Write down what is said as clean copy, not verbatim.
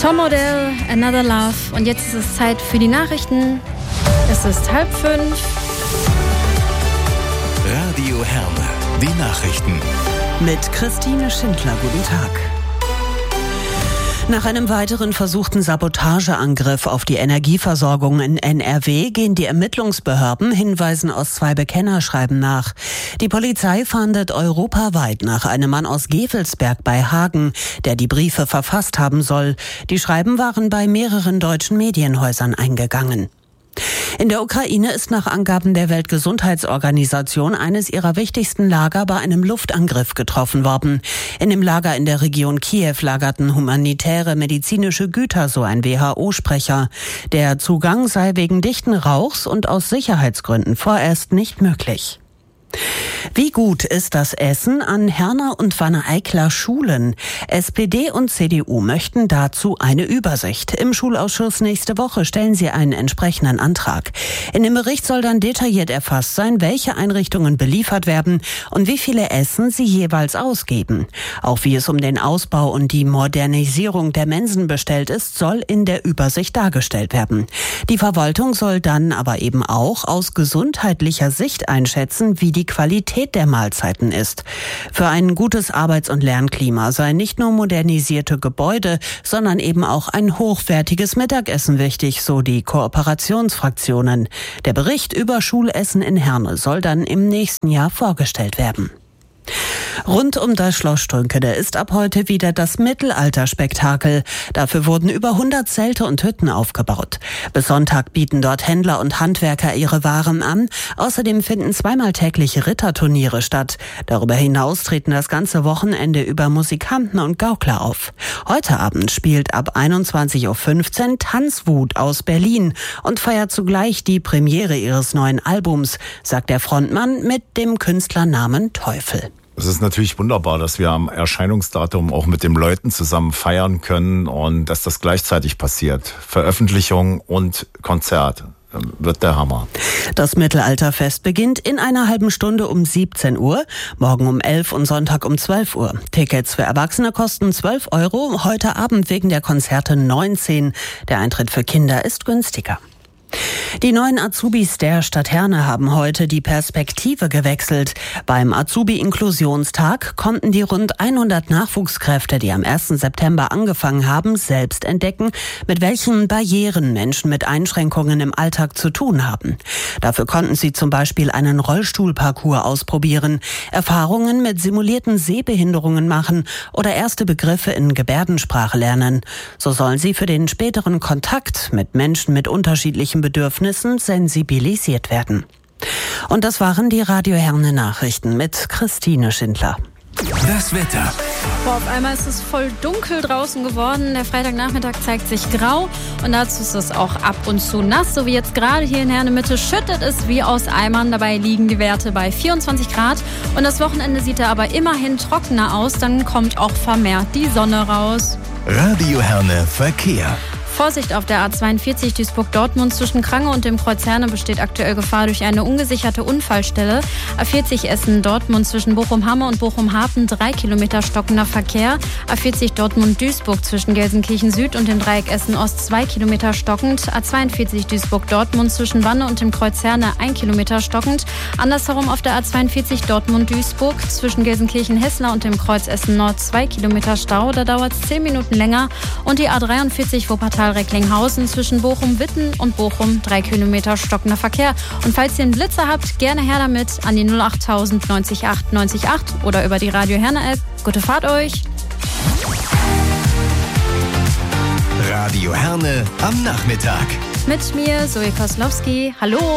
Tom Odell, Another Love. Und jetzt ist es Zeit für die Nachrichten. Es ist 4:30. Radio Herne, die Nachrichten. Mit Christine Schindler, guten Tag. Nach einem weiteren versuchten Sabotageangriff auf die Energieversorgung in NRW gehen die Ermittlungsbehörden Hinweisen aus 2 Bekennerschreiben nach. Die Polizei fahndet europaweit nach einem Mann aus Gevelsberg bei Hagen, der die Briefe verfasst haben soll. Die Schreiben waren bei mehreren deutschen Medienhäusern eingegangen. In der Ukraine ist nach Angaben der Weltgesundheitsorganisation eines ihrer wichtigsten Lager bei einem Luftangriff getroffen worden. In dem Lager in der Region Kiew lagerten humanitäre medizinische Güter, so ein WHO-Sprecher. Der Zugang sei wegen dichten Rauchs und aus Sicherheitsgründen vorerst nicht möglich. Wie gut ist das Essen an Herner und Wanne-Eicler Schulen? SPD und CDU möchten dazu eine Übersicht. Im Schulausschuss nächste Woche stellen sie einen entsprechenden Antrag. In dem Bericht soll dann detailliert erfasst sein, welche Einrichtungen beliefert werden und wie viele Essen sie jeweils ausgeben. Auch wie es um den Ausbau und die Modernisierung der Mensen bestellt ist, soll in der Übersicht dargestellt werden. Die Verwaltung soll dann aber eben auch aus gesundheitlicher Sicht einschätzen, wie die Qualität der Mahlzeiten ist. Für ein gutes Arbeits- und Lernklima seien nicht nur modernisierte Gebäude, sondern eben auch ein hochwertiges Mittagessen wichtig, so die Kooperationsfraktionen. Der Bericht über Schulessen in Herne soll dann im nächsten Jahr vorgestellt werden. Rund um das Schloss Strünkene ist ab heute wieder das Mittelalterspektakel. Dafür wurden über 100 Zelte und Hütten aufgebaut. Bis Sonntag bieten dort Händler und Handwerker ihre Waren an. Außerdem finden 2-mal täglich Ritterturniere statt. Darüber hinaus treten das ganze Wochenende über Musikanten und Gaukler auf. Heute Abend spielt ab 21:15 Uhr Tanzwut aus Berlin und feiert zugleich die Premiere ihres neuen Albums, sagt der Frontmann mit dem Künstlernamen Teufel. Es ist natürlich wunderbar, dass wir am Erscheinungsdatum auch mit den Leuten zusammen feiern können und dass das gleichzeitig passiert. Veröffentlichung und Konzert. Wird der Hammer. Das Mittelalterfest beginnt in einer halben Stunde um 17 Uhr, morgen um 11 und Sonntag um 12 Uhr. Tickets für Erwachsene kosten 12 €, heute Abend wegen der Konzerte 19. Der Eintritt für Kinder ist günstiger. Die neuen Azubis der Stadt Herne haben heute die Perspektive gewechselt. Beim Azubi-Inklusionstag konnten die rund 100 Nachwuchskräfte, die am 1. September angefangen haben, selbst entdecken, mit welchen Barrieren Menschen mit Einschränkungen im Alltag zu tun haben. Dafür konnten sie zum Beispiel einen Rollstuhlparcours ausprobieren, Erfahrungen mit simulierten Sehbehinderungen machen oder erste Begriffe in Gebärdensprache lernen. So sollen sie für den späteren Kontakt mit Menschen mit unterschiedlichen Bedürfnissen sensibilisiert werden. Und das waren die Radio Herne Nachrichten mit Christine Schindler. Das Wetter. Auf einmal ist es voll dunkel draußen geworden. Der Freitagnachmittag zeigt sich grau und dazu ist es auch ab und zu nass. So wie jetzt gerade hier in Herne Mitte schüttet es wie aus Eimern. Dabei liegen die Werte bei 24 Grad. Und das Wochenende sieht da aber immerhin trockener aus. Dann kommt auch vermehrt die Sonne raus. Radio Herne Verkehr. Vorsicht auf der A42 Duisburg-Dortmund zwischen Krange und dem Kreuz Herne besteht aktuell Gefahr durch eine ungesicherte Unfallstelle. A40 Essen-Dortmund zwischen Bochum-Hamme und Bochum-Hafen 3 Kilometer stockender Verkehr. A40 Dortmund-Duisburg zwischen Gelsenkirchen-Süd und dem Dreieck Essen-Ost 2 Kilometer stockend. A42 Duisburg-Dortmund zwischen Wanne und dem Kreuz Herne 1 Kilometer stockend. Andersherum auf der A42 Dortmund-Duisburg zwischen Gelsenkirchen-Hessler und dem Kreuz Essen-Nord 2 Kilometer Stau. Da dauert es 10 Minuten länger. Und die A43 Wuppertal-Recklinghausen zwischen Bochum-Witten und Bochum 3 Kilometer stockender Verkehr. Und falls ihr einen Blitzer habt, gerne her damit an die 08000 90 8 90 8 oder über die Radio Herne App. Gute Fahrt euch! Radio Herne am Nachmittag. Mit mir, Zoe Koslowski. Hallo!